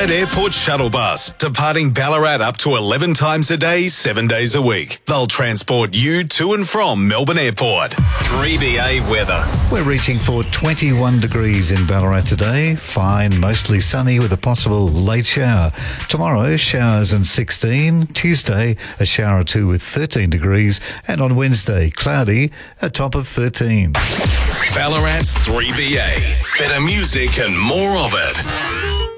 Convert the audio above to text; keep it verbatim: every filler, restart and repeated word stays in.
Ballarat Airport Shuttle Bus, departing Ballarat up to eleven times a day, seven days a week. They'll transport you to and from Melbourne Airport. three B A weather. We're reaching for twenty-one degrees in Ballarat today. Fine, mostly sunny with a possible late shower. Tomorrow, showers and sixteen. Tuesday, a shower or two with thirteen degrees. And on Wednesday, cloudy, a top of thirteen. Ballarat's three B A. Better music and more of it.